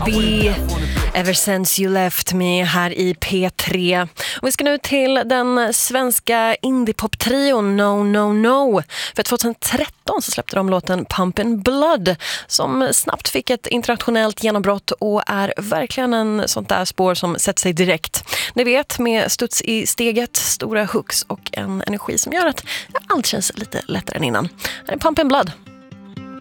R&B, Ever Since You Left Me här i P3. Och vi ska nu till den svenska indiepop-trion No No No. För 2013 så släppte de låten Pumpin' Blood som snabbt fick ett internationellt genombrott och är verkligen en sånt där spår som sätter sig direkt. Ni vet, med studs i steget, stora hooks och en energi som gör att allt känns lite lättare än innan. Här är Pumpin' Blood.